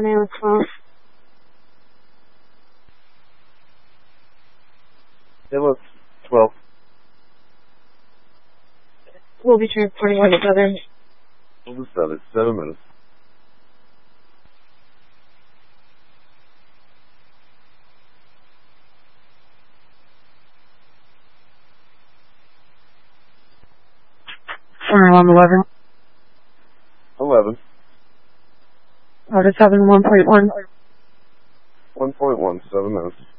name is 12. It was 12. We'll be transporting on each other. What was that? It's 7 minutes. Alarm 11. 11. Order 7, 1.1. 1.1, 7 minutes.